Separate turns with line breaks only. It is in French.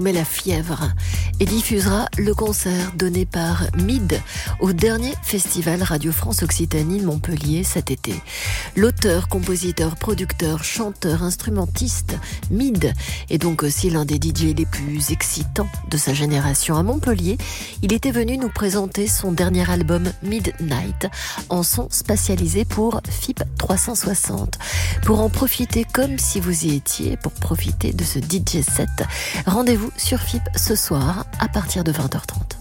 met la fièvre et diffusera le concert donné par Mid au dernier festival Radio France Occitanie de Montpellier cet été. L'auteur, compositeur, producteur, chanteur, instrumentiste, Mid est donc aussi l'un des DJ les plus excitants de sa génération. À Montpellier, il était venu nous présenter son dernier album Midnight en son spatialisé pour FIP 360. Pour en profiter comme si vous y étiez, pour profiter de ce DJ set, rendez-vous sur FIP ce soir à partir de 20h30.